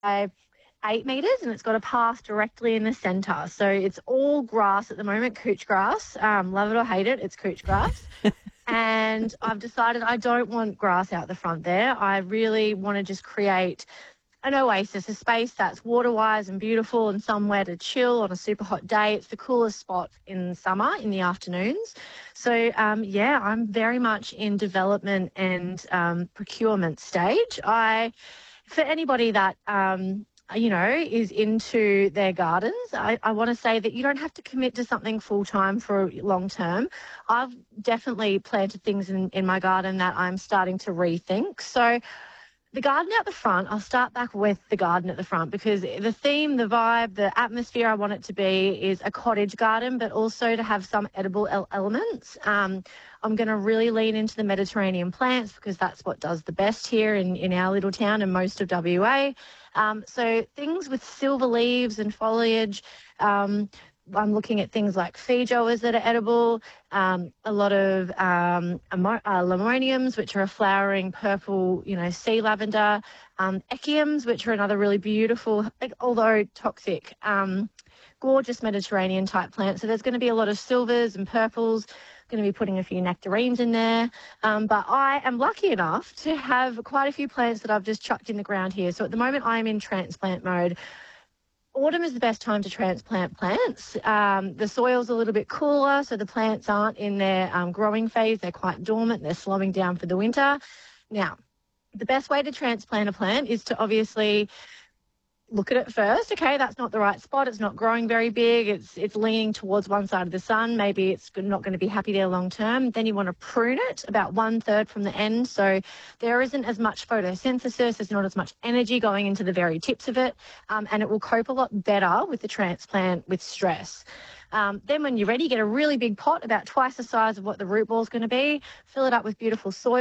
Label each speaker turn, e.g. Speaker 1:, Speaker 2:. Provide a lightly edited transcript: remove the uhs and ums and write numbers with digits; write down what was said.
Speaker 1: 8 meters, and it's got a path directly in the center. So it's all grass at the moment, couch grass. Love it or hate it, it's couch grass. And I've decided I don't want grass out the front there. I really want to just create an oasis, a space that's water-wise and beautiful and somewhere to chill on a super hot day. It's the coolest spot in summer in the afternoons. So, yeah, I'm very much in development and procurement stage. For anybody that is into their gardens, I want to say that you don't have to commit to something full-time for long term. I've definitely planted things in my garden that I'm starting to rethink. So the garden out the front, I'll start back with the garden at the front, because the theme, the vibe, the atmosphere I want it to be is a cottage garden, but also to have some edible elements. I'm going to really lean into the Mediterranean plants because that's what does the best here in our little town and most of WA. So things with silver leaves and foliage. I'm looking at things like feijoas that are edible, a lot of limoniums, which are a flowering purple, sea lavender, echiums, which are another really beautiful, although toxic, gorgeous Mediterranean type plant. So there's going to be a lot of silvers and purples. Going to be putting a few nectarines in there. But I am lucky enough to have quite a few plants that I've just chucked in the ground here. So at the moment I'm in transplant mode. Autumn is the best time to transplant plants. The soil's a little bit cooler, so the plants aren't in their growing phase. They're quite dormant. They're slowing down for the winter. Now, the best way to transplant a plant is to obviously look at it first. Okay, that's not the right spot. It's not growing very big. It's leaning towards one side of the sun. Maybe it's not going to be happy there long term. Then you want to prune it about 1/3 from the end, so there isn't as much photosynthesis. There's not as much energy going into the very tips of it, and it will cope a lot better with the transplant with stress. Then when you're ready, get a really big pot, about twice the size of what the root ball is going to be. Fill it up with beautiful soil.